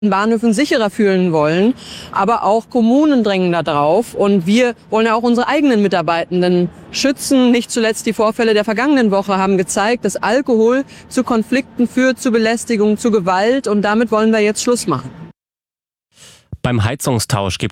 Bahnhöfen sicherer fühlen wollen, aber auch Kommunen drängen da drauf und wir wollen ja auch unsere eigenen Mitarbeitenden schützen. Nicht zuletzt die Vorfälle der vergangenen Woche haben gezeigt, dass Alkohol zu Konflikten führt, zu Belästigung, zu Gewalt und damit wollen wir jetzt Schluss machen. Beim Heizungstausch gibt